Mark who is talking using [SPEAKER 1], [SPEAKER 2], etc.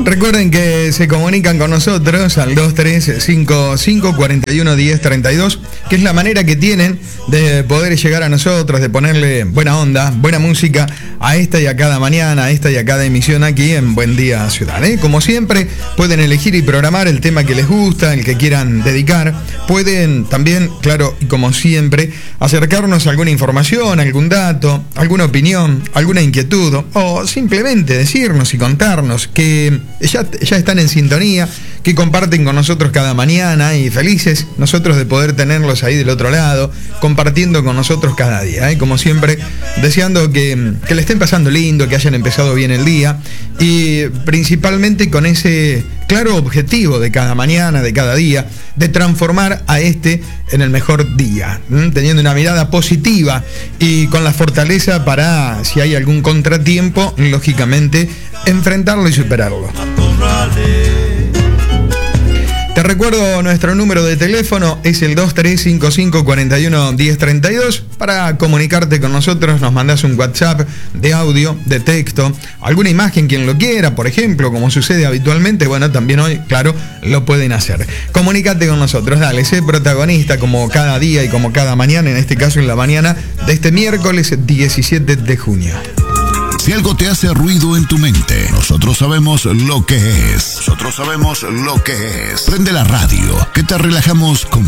[SPEAKER 1] Recuerden que se comunican con nosotros al 2355411032, que es la manera que tienen de poder llegar a nosotros, de ponerle buena onda, buena música a esta y a cada mañana, a esta y a cada emisión aquí en Buen Día Ciudad. Como siempre, pueden elegir y programar el tema que les gusta, el que quieran dedicar. Pueden también, claro, y como siempre, acercarnos a alguna información, algún dato, alguna opinión, alguna inquietud, o simplemente decirnos y contarnos que ya están en sintonía, que comparten con nosotros cada mañana, y felices nosotros de poder tenerlos ahí del otro lado, compartiendo con nosotros cada día, como siempre, deseando que le estén pasando lindo, que hayan empezado bien el día, y principalmente con ese claro objetivo de cada mañana, de cada día, de transformar a este en el mejor día, teniendo una mirada positiva y con la fortaleza para, si hay algún contratiempo, lógicamente, enfrentarlo y superarlo. Te recuerdo, nuestro número de teléfono es el 2355411032. Para comunicarte con nosotros nos mandás un WhatsApp de audio, de texto, alguna imagen, quien lo quiera, por ejemplo, como sucede habitualmente. Bueno, también hoy, claro, lo pueden hacer. Comunícate con nosotros, dale, sé protagonista como cada día y como cada mañana, en este caso en la mañana de este miércoles 17 de junio.
[SPEAKER 2] Si algo te hace ruido en tu mente, nosotros sabemos lo que es. Nosotros sabemos lo que es. Prende la radio, que te relajamos con